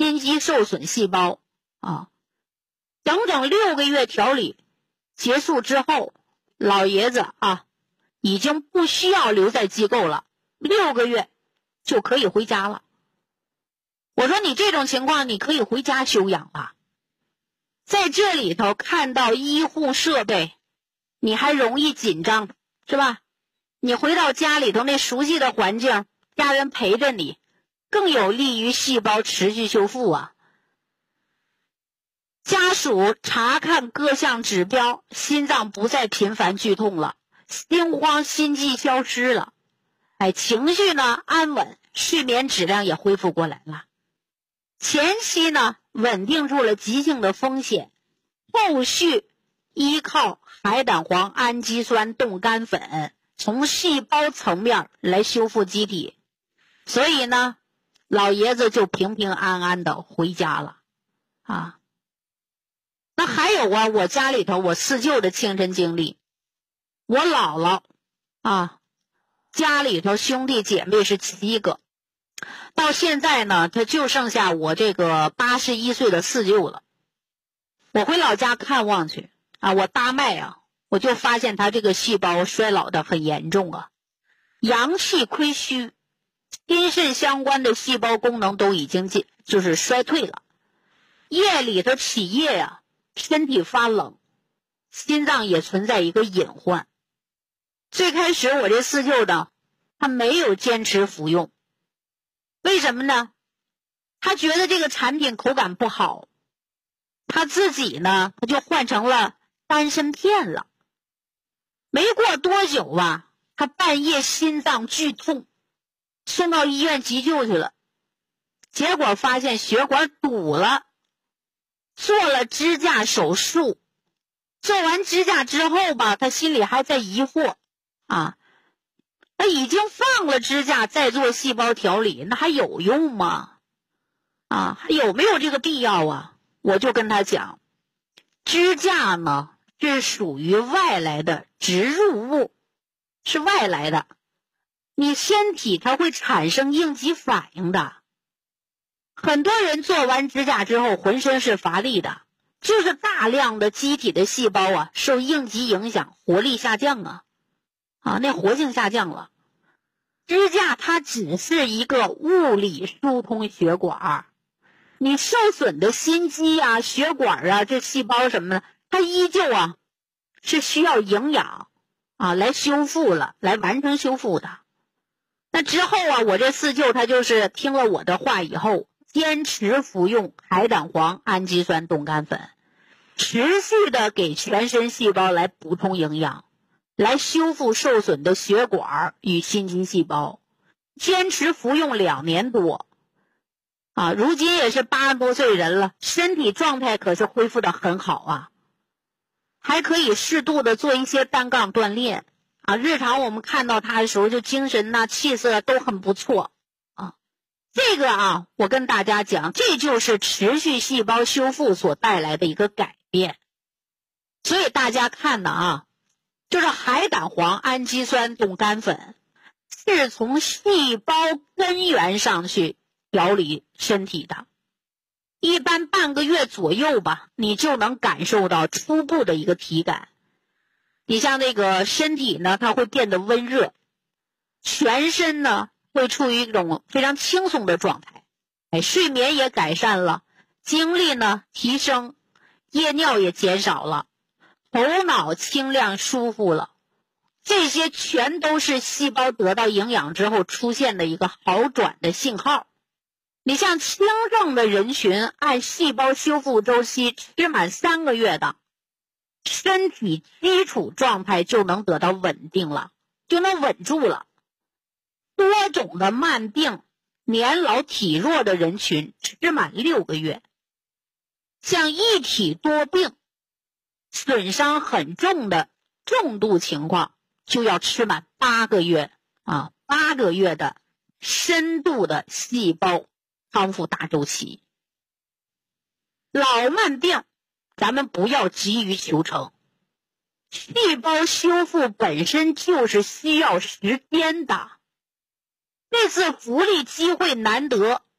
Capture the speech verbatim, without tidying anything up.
心肌受损细胞啊。整整六个月调理结束之后，老爷子啊已经不需要留在机构了，六个月就可以回家了。我说你这种情况你可以回家休养了。在这里头看到医护设备，你还容易紧张，是吧？你回到家里头那熟悉的环境，家人陪着你，更有利于细胞持续修复啊。家属查看各项指标，心脏不再频繁剧痛了，心慌心悸消失了，哎，情绪呢安稳，睡眠质量也恢复过来了。前期呢稳定住了急性的风险，后续依靠海胆黄氨基酸冻干粉从细胞层面来修复机体，所以呢老爷子就平平安安的回家了啊。那还有啊，我家里头我四舅的亲身经历，我姥姥啊家里头兄弟姐妹是七个，到现在呢他就剩下我这个八十一岁的四舅了。我回老家看望去啊，我搭脉啊，我就发现他这个细胞衰老的很严重啊，阳气亏虚，心肾相关的细胞功能都已经就是衰退了。夜里头起夜呀、啊，身体发冷，心脏也存在一个隐患。最开始我这四舅呢，他没有坚持服用，为什么呢？他觉得这个产品口感不好，他自己呢他就换成了丹参片了。没过多久啊，他半夜心脏剧痛，送到医院急救去了，结果发现血管堵了，做了支架手术。做完支架之后吧，他心里还在疑惑啊，他已经放了支架再做细胞调理，那还有用吗？啊，还有没有这个必要啊？我就跟他讲，支架呢是属于外来的植入物，是外来的，你身体它会产生应激反应的。很多人做完支架之后浑身是乏力的，就是大量的机体的细胞啊受应激影响，活力下降啊，啊，那活性下降了。支架它只是一个物理疏通血管，你受损的心肌啊、血管啊、这细胞什么的，它依旧啊是需要营养啊来修复了，来完成修复的。那之后啊，我这四舅他就是听了我的话以后，坚持服用海胆黄氨基酸冻干粉，持续的给全身细胞来补充营养，来修复受损的血管与心肌细胞，坚持服用两年多啊，如今也是八十多岁人了，身体状态可是恢复的很好啊，还可以适度的做一些单杠锻炼啊，日常我们看到他的时候就精神呐、气色都很不错啊。这个啊，我跟大家讲，这就是持续细胞修复所带来的一个改变。所以大家看的啊，就是海胆黄氨基酸冻干粉是从细胞根源上去调理身体的，一般半个月左右吧，你就能感受到初步的一个体感。你像那个身体呢，它会变得温热，全身呢会处于一种非常轻松的状态，哎，睡眠也改善了，精力呢提升，夜尿也减少了，头脑清亮舒服了，这些全都是细胞得到营养之后出现的一个好转的信号。你像轻症的人群，按细胞修复周期吃满三个月的，身体基础状态就能得到稳定了，就能稳住了。多种的慢病、年老体弱的人群吃满六个月，像一体多病、损伤很重的重度情况，就要吃满八个月啊，八个月的深度的细胞康复大周期。老慢病咱们不要急于求成，细胞修复本身就是需要时间的。这次福利机会难得，